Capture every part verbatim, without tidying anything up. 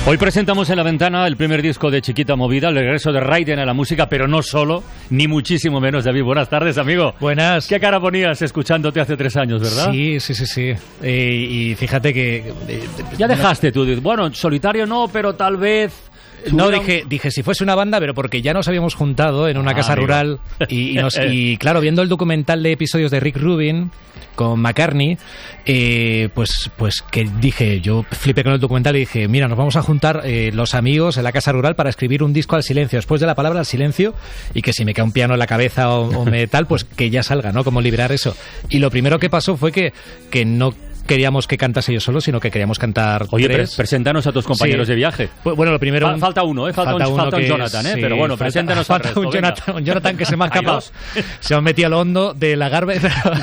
Hoy presentamos en La Ventana el primer disco de Chiquita Movida, el regreso de Raiden a la música, pero no solo, ni muchísimo menos. David, buenas tardes, amigo. Buenas. ¿Qué cara ponías escuchándote hace tres años, verdad? Sí, sí, sí, sí. Eh, y fíjate que... Eh, ya dejaste tú, bueno, solitario no, pero tal vez... No, dije, dije si fuese una banda, pero porque ya nos habíamos juntado en una ah, casa amigo. rural y, y, nos, y claro, viendo el documental de episodios de Rick Rubin con McCartney, eh, pues, pues que dije, yo flipé con el documental y dije, mira, nos vamos a juntar eh, los amigos en la casa rural para escribir un disco al silencio, después de la palabra al silencio, y que si me cae un piano en la cabeza o, o me tal, pues que ya salga, ¿no? Como liberar eso. Y lo primero que pasó fue que, que no queríamos que cantase yo solo, sino que queríamos cantar Oye, tres. Pre preséntanos a tus compañeros sí. de viaje. Pues, bueno, lo primero... Fa falta uno, ¿eh? Falta, falta, un, uno falta un Jonathan, ¿eh? Sí, pero bueno, falta, preséntanos falta al resto, un Jonathan, un Jonathan que se me ha escapado. Se ha metido al hondo de la Garbe.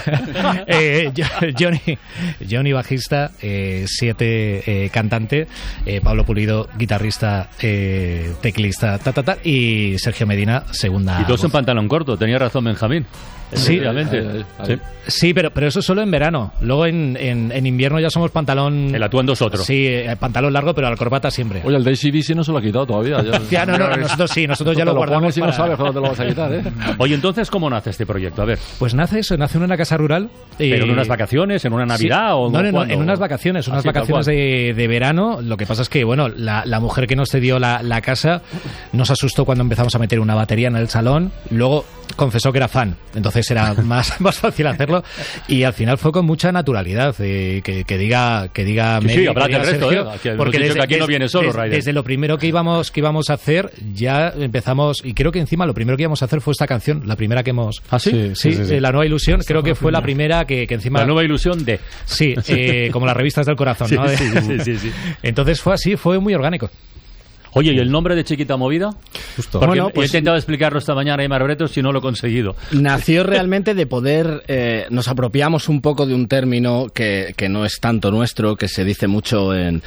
eh, Johnny, Johnny bajista, eh, siete eh, cantante, eh, Pablo Pulido, guitarrista, eh, teclista, ta, ta, ta, y Sergio Medina, segunda. Y todos en pantalón corto, tenía razón Benjamín. Sí, eh, sí. sí, pero, pero eso solo en verano. Luego en, en, en invierno ya somos pantalón... El atuendo es otro. Sí, pantalón largo, pero la corbata siempre. Oye, el de A C D C no se lo ha quitado todavía. Ya, ya no, no, nosotros sí, nosotros ya lo, lo guardamos y para... no sabes cuándo te lo vas a quitar, ¿eh? Oye, entonces, ¿cómo nace este proyecto? A ver. Pues nace eso, nace en una casa rural. Eh... ¿Pero en unas vacaciones, en una Navidad sí. o no? No, no, en unas vacaciones, unas Así, vacaciones de, de verano. Lo que pasa es que, bueno, la, la mujer que nos cedió la, la casa nos asustó cuando empezamos a meter una batería en el salón. Luego confesó que era fan, entonces era más... más fácil hacerlo, y al final fue con mucha naturalidad, eh, que, que diga que diga sí, Mary, sí, habrá que diga el resto, Sergio, eh, que porque desde, que aquí no viene solo, desde, desde lo primero que íbamos que íbamos a hacer ya empezamos, y creo que encima lo primero que íbamos a hacer fue esta canción, la primera que hemos ¿Ah, sí? Sí, sí, sí, sí, sí. La Nueva Ilusión. Esta creo que fue la primera que, que encima... La Nueva Ilusión de... Sí, eh, como las revistas del corazón, ¿no? Sí, sí, sí, sí, sí. Entonces fue así, fue muy orgánico. Oye, ¿y el nombre de Chiquita Movida? Justo. Porque bueno, pues, he intentado explicarlo esta mañana a Aimar Bretos y no lo he conseguido. Nació realmente de poder... Eh, nos apropiamos un poco de un término que, que no es tanto nuestro, que se dice mucho en...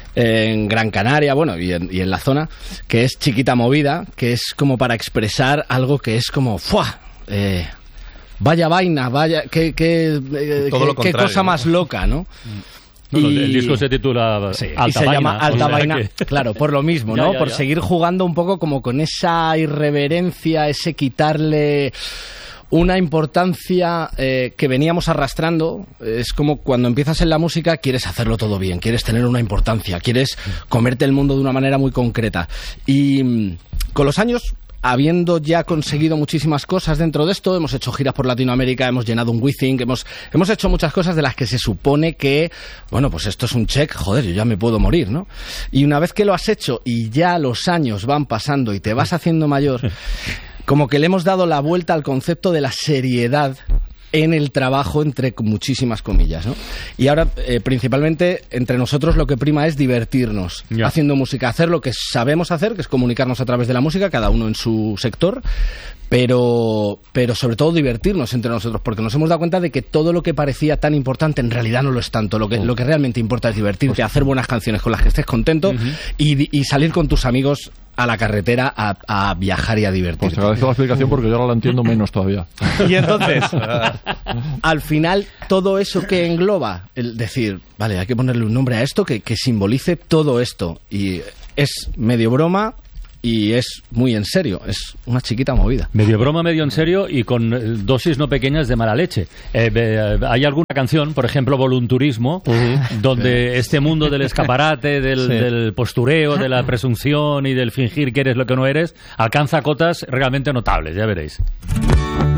en Gran Canaria, bueno, y en, y en la zona, que es Chiquita Movida, que es como para expresar algo que es como ¡fua! Eh, vaya vaina, vaya, qué, qué, eh, qué, qué cosa más loca, ¿no? Bueno, y, el disco se titula sí, Alta y se Vaina, llama Alta o sea Vaina, que... claro, por lo mismo, ya, ¿no? ya, por ya. seguir jugando un poco como con esa irreverencia, ese quitarle una importancia eh, que veníamos arrastrando. Es como cuando empiezas en la música, quieres hacerlo todo bien, quieres tener una importancia, quieres comerte el mundo de una manera muy concreta. Y mmm, con los años, habiendo ya conseguido muchísimas cosas dentro de esto, hemos hecho giras por Latinoamérica, hemos llenado un WeThink, hemos, hemos hecho muchas cosas de las que se supone que, bueno, pues esto es un check, joder, yo ya me puedo morir, ¿no? Y una vez que lo has hecho y ya los años van pasando y te vas haciendo mayor, como que le hemos dado la vuelta al concepto de la seriedad en el trabajo, entre muchísimas comillas, ¿no? Y ahora, eh, principalmente, entre nosotros lo que prima es divertirnos yeah. haciendo música, hacer lo que sabemos hacer, que es comunicarnos a través de la música, cada uno en su sector, pero, pero sobre todo divertirnos entre nosotros, porque nos hemos dado cuenta de que todo lo que parecía tan importante en realidad no lo es tanto. Lo que, oh. lo que realmente importa es divertirte, hacer buenas canciones con las que estés contento uh-huh. y, y salir con tus amigos a la carretera a, a viajar y a divertirte. Pues te agradezco la explicación porque yo ahora la entiendo menos todavía. Y entonces, al final, todo eso que engloba, el decir, vale, hay que ponerle un nombre a esto que, que simbolice todo esto. Y es medio broma y es muy en serio, es una chiquita movida. Medio broma, medio en serio y con dosis no pequeñas de mala leche. Eh, eh, hay alguna canción, por ejemplo, Volunturismo, uh-huh. donde sí. este mundo del escaparate, del, sí. del postureo, de la presunción y del fingir que eres lo que no eres, alcanza cotas realmente notables, ya veréis.